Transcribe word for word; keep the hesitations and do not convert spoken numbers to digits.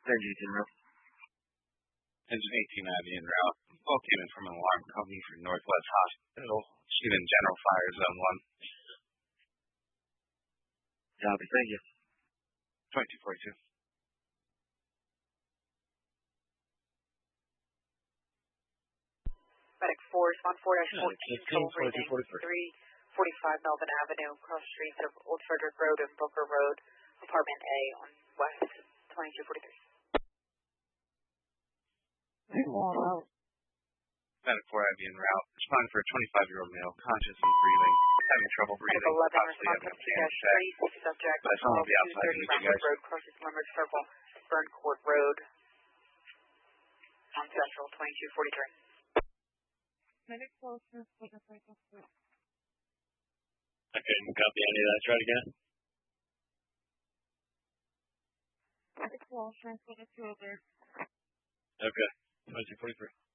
Engine eighteen route. Engine eighteen Abbey en route. Call came in from an alarm company for Northwest Hospital. Stephen General Fire Zone one. Copy, thank you. twenty-two forty-two. Medic four, respond four dash fourteen, trouble breathing, three forty-five Melvin Avenue, cross streets of Old Frederick Road and Booker Road, apartment A on West, twenty-two forty-three. Medic four Abbey en route. Respond for a twenty-five-year-old male, conscious and breathing, having trouble breathing, eleven, possibly respond having a three panic dash attack. three, subject, But I'll be outside to meet you guys. Road, crosses Limerick Circle, Burn Court Road, on Central, twenty-two forty-three. Medic closer, take a break of three. I couldn't copy any of that. Try it again. Medic closer, take a two over. Okay. twenty-two forty-three.